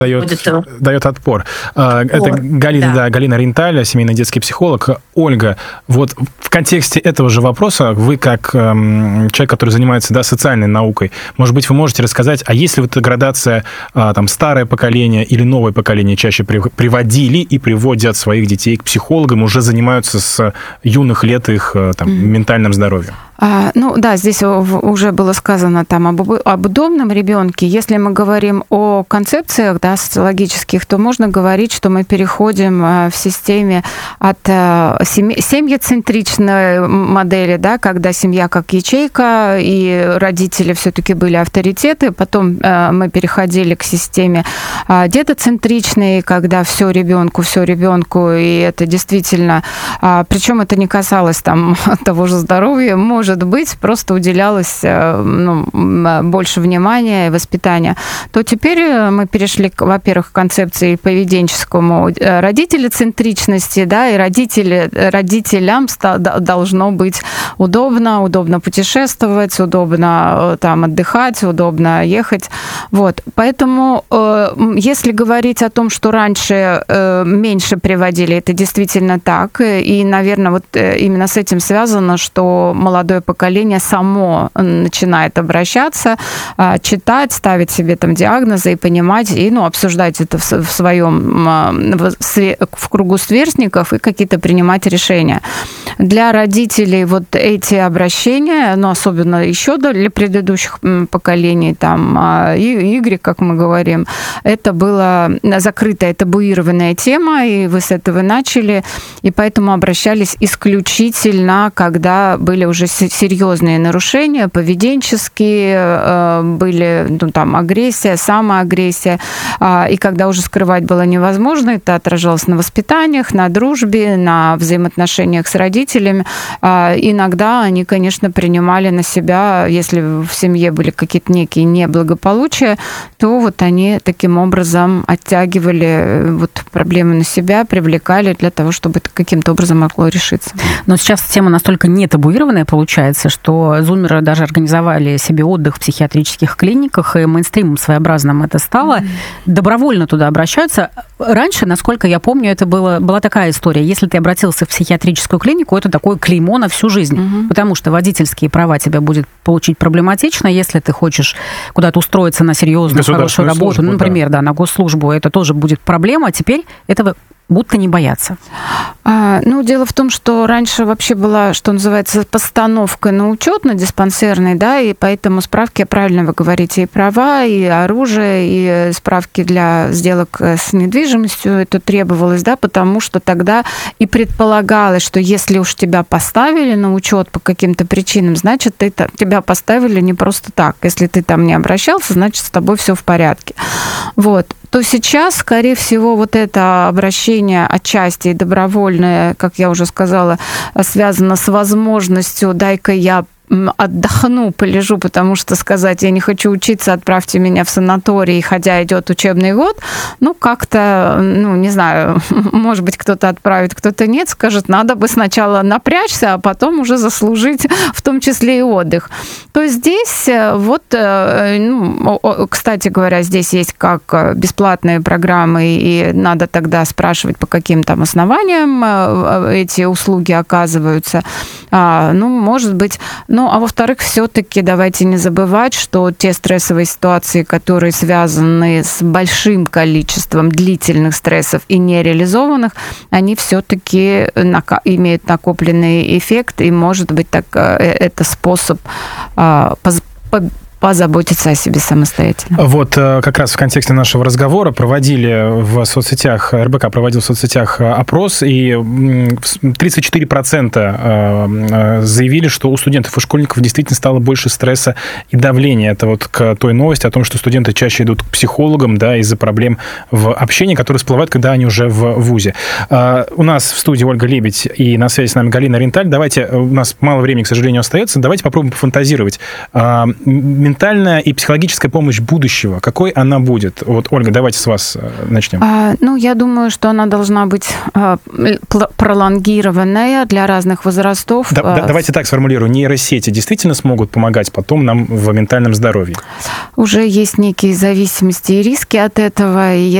дает отпор. Это Галина Ренталь, семейный детский психолог. Ольга, вот в контексте этого же вопроса, вы как человек, который занимается социальной наукой, может быть, вы можете рассказать, а есть ли вот эта градация, там, старое поколение или новое поколение чаще приводили и приводят своих детей к психологам, уже занимаются с юных лет их ментальным здоровьем? Здесь уже было сказано об удобном ребенке. Если мы говорим о концепциях социологических, то можно говорить, что мы переходим в системе от семьецентричной модели, когда семья как ячейка, и родители все-таки были авторитеты. Потом мы переходили к системе детоцентричной, когда все ребенку, и это действительно, причем это не касалось того же здоровья, может быть, просто уделялось больше внимания и воспитания, то теперь мы перешли, во-первых, к концепции поведенческому родителецентричности, и родителям должно быть удобно путешествовать, удобно отдыхать, удобно ехать. Вот. Поэтому, если говорить о том, что раньше меньше приводили, это действительно так, и, наверное, вот именно с этим связано, что молодое поколение само начинает обращаться, читать, ставить себе диагнозы и понимать, и обсуждать это в кругу сверстников и какие-то принимать решения. Для родителей вот эти обращения, особенно еще для предыдущих поколений, Y, как мы говорим, это была закрытая, табуированная тема, и вы с этого начали, и поэтому обращались исключительно, когда были уже серьезные нарушения, поведенческие, были агрессия, самоагрессия, и когда уже скрывать было невозможно, это отражалось на воспитаниях, на дружбе, на взаимоотношениях с родителями. Иногда они, конечно, принимали на себя, если в семье были какие-то некие неблагополучия, то вот они таким образом оттягивали проблемы на себя, привлекали для того, чтобы это каким-то образом могло решиться. Но сейчас тема настолько не табуированная получается, что зумеры даже организовали себе отдых в психиатрических клиниках, и мейнстримом своеобразным это стало. Добровольно туда обращаются. Раньше, насколько я помню, это была такая история. Если ты обратился в психиатрическую клинику, это такое клеймо на всю жизнь, потому что водительские права тебя будет получить проблематично. Если ты хочешь куда-то устроиться на серьезную, хорошую работу, службу, например, на госслужбу, это тоже будет проблема. А теперь этого будто не боятся. Дело в том, что раньше вообще была, что называется, постановка на учет, на диспансерный, и поэтому справки, правильно вы говорите, и права, и оружие, и справки для сделок с недвижимостью, это требовалось, потому что тогда и предполагалось, что если уж тебя поставили на учет по каким-то причинам, значит, тебя поставили не просто так. Если ты не обращался, значит, с тобой все в порядке. То сейчас, скорее всего, вот это обращение отчасти и добровольное, как я уже сказала, связано с возможностью «дай-ка я отдохну, полежу, потому что сказать, я не хочу учиться, отправьте меня в санаторий, хотя идет учебный год, как-то, не знаю, может быть, кто-то отправит, кто-то нет, скажет, надо бы сначала напрячься, а потом уже заслужить, в том числе и отдых. То есть здесь кстати говоря, здесь есть как бесплатные программы, и надо тогда спрашивать, по каким основаниям эти услуги оказываются. Может быть, а во-вторых, все-таки давайте не забывать, что те стрессовые ситуации, которые связаны с большим количеством длительных стрессов и нереализованных, они все-таки имеют накопленный эффект, и, может быть, это способ позаботиться о себе самостоятельно. Как раз в контексте нашего разговора РБК проводил в соцсетях опрос, и 34% заявили, что у студентов и школьников действительно стало больше стресса и давления. Это к той новости о том, что студенты чаще идут к психологам, из-за проблем в общении, которые всплывают, когда они уже в вузе. У нас в студии Ольга Лебедь, и на связи с нами Галина Ренталь. У нас мало времени, к сожалению, остается. Давайте попробуем пофантазировать. ментальная и психологическая помощь будущего, какой она будет? Вот, Ольга, давайте с вас начнем. Я думаю, что она должна быть пролонгированная для разных возрастов. Давайте так сформулирую. Нейросети действительно смогут помогать потом нам в ментальном здоровье? Уже есть некие зависимости и риски от этого. И